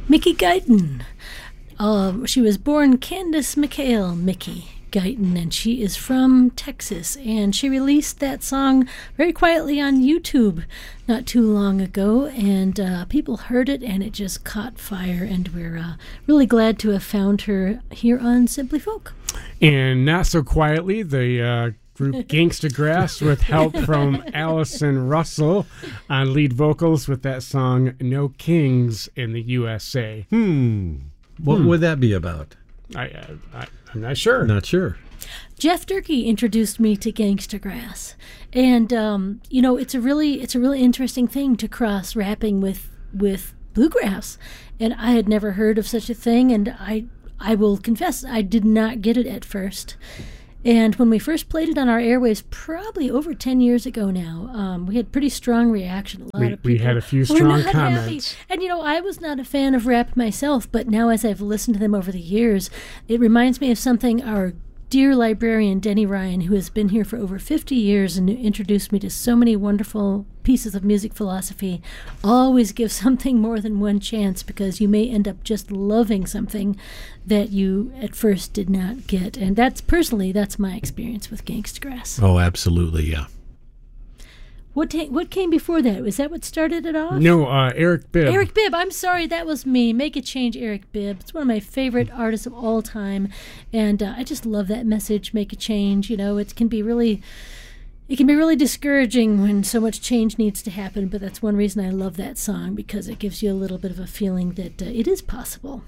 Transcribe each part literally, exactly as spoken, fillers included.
Mickey Guyton. Uh, she was born Candace McHale Mickey Guyton, and she is from Texas. And she released that song very quietly on YouTube not too long ago, and uh, people heard it, and it just caught fire. And we're uh, really glad to have found her here on Simply Folk. And not so quietly, the uh, group Gangsta Grass, with help from Allison Russell on lead vocals with that song "No Kings in the U S A." Hmm. What Hmm. would that be about? I, I, I I'm not sure. Not sure. Jeff Durkee introduced me to Gangsta Grass, and um, you know, it's a really it's a really interesting thing to cross rapping with with bluegrass, and I had never heard of such a thing, and I I will confess I did not get it at first. And when we first played it on our airwaves, probably over ten years ago now, um, we had pretty strong reaction. A lot We, of people we had a few were strong not comments. happy. And, you know, I was not a fan of rap myself, but now as I've listened to them over the years, it reminds me of something our dear librarian, Denny Ryan, who has been here for over fifty years and introduced me to so many wonderful pieces of music philosophy, always give something more than one chance, because you may end up just loving something that you at first did not get. And that's personally, that's my experience with Gangsta Grass. Oh, absolutely, yeah. What ta- what came before that? Was that what started it off? No, uh, Eric Bibb. Eric Bibb. I'm sorry, that was me. Make a Change, Eric Bibb. It's one of my favorite artists of all time, and uh, I just love that message. Make a change. You know, it can be really, it can be really discouraging when so much change needs to happen. But that's one reason I love that song, because it gives you a little bit of a feeling that uh, it is possible.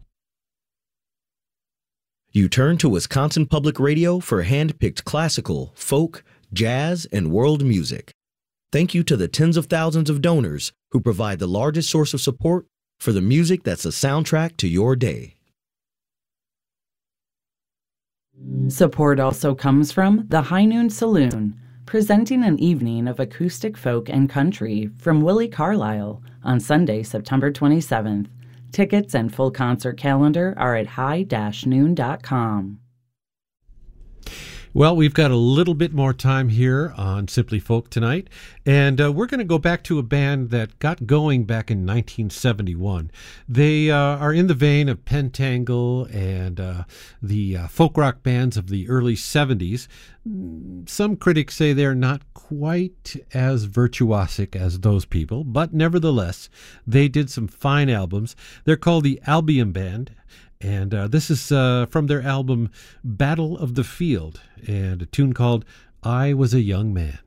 You turn to Wisconsin Public Radio for hand-picked classical, folk, jazz, and world music. Thank you to the tens of thousands of donors who provide the largest source of support for the music that's a soundtrack to your day. Support also comes from the High Noon Saloon, presenting an evening of acoustic folk and country from Willie Carlisle on Sunday, September twenty-seventh. Tickets and full concert calendar are at high dash noon dot com. Well, we've got a little bit more time here on Simply Folk tonight, and uh, we're going to go back to a band that got going back in nineteen seventy-one. They uh, are in the vein of Pentangle and uh, the uh, folk rock bands of the early seventies. Some critics say they're not quite as virtuosic as those people, but nevertheless, they did some fine albums. They're called the Albion Band. And uh, this is uh, from their album Battle of the Field, and a tune called I Was a Young Man.